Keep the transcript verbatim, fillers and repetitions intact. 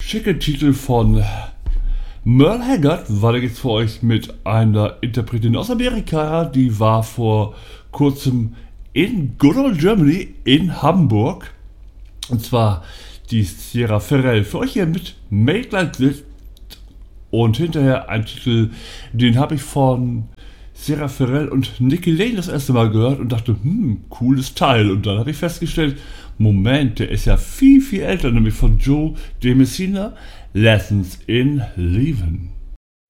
schicke Titel von Merle Haggard war da jetzt für euch mit einer Interpretin aus Amerika, die war vor kurzem in Good Old Germany in Hamburg, und zwar die Sierra Ferrell. Für euch hier mit Make Like This und hinterher ein Titel, den habe ich von Sierra Ferrell und Nikki Lane das erste Mal gehört und dachte, hm, cooles Teil. Und dann habe ich festgestellt, Moment, der ist ja viel, viel älter, nämlich von Joe DeMessina, Lessons in Leaving.